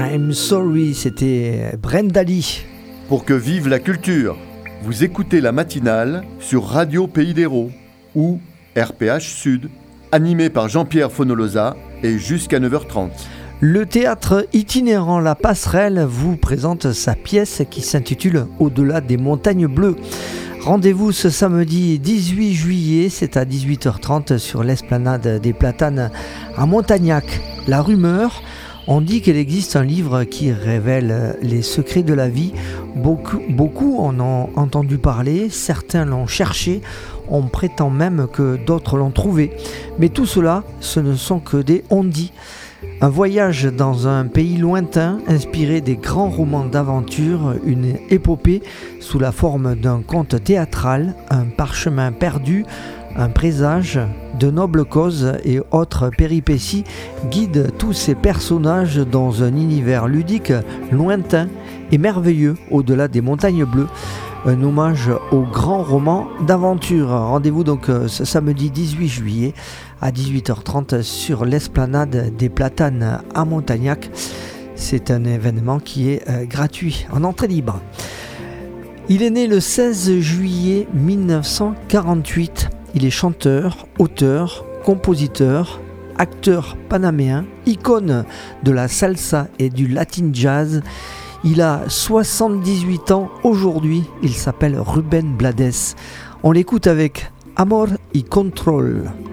I'm sorry, c'était Brenda Lee. Pour que vive la culture, vous écoutez la matinale sur Radio Pays d'Hérault ou RPH Sud, animé par Jean-Pierre Fonolosa et jusqu'à 9h30. Le théâtre itinérant La Passerelle vous présente sa pièce qui s'intitule Au-delà des montagnes bleues. Rendez-vous ce samedi 18 juillet, c'est à 18h30 sur l'esplanade des Platanes à Montagnac. La rumeur, on dit qu'il existe un livre qui révèle les secrets de la vie. Beaucoup en ont entendu parler, certains l'ont cherché, on prétend même que d'autres l'ont trouvé. Mais tout cela, ce ne sont que des on-dit. Un voyage dans un pays lointain, inspiré des grands romans d'aventure, une épopée sous la forme d'un conte théâtral, un parchemin perdu, un présage, de nobles causes et autres péripéties guident tous ces personnages dans un univers ludique lointain et merveilleux au-delà des montagnes bleues. Un hommage au grand roman d'aventure. Rendez-vous donc ce samedi 18 juillet à 18h30 sur l'esplanade des Platanes à Montagnac. C'est un événement qui est gratuit, en entrée libre. Il est né le 16 juillet 1948. Il est chanteur, auteur, compositeur, acteur panaméen, icône de la salsa et du latin jazz. Il a 78 ans aujourd'hui, il s'appelle Rubén Blades. On l'écoute avec Amor y Control.